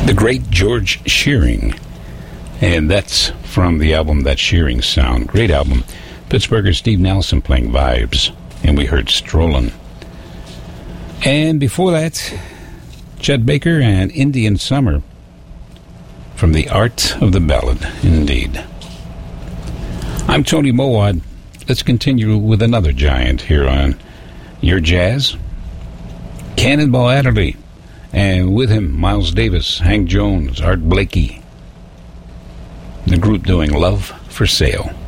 the great George Shearing. And that's from the album That Shearing Sound. Great album. Pittsburgher Steve Nelson playing Vibes. And we heard Strollin'. And before that, Chet Baker and Indian Summer from The Art of the Ballad, indeed. I'm Tony Mowat. Let's continue with another giant here on Your Jazz. Cannonball Adderley. And with him, Miles Davis, Hank Jones, Art Blakey. The group doing Love for Sale.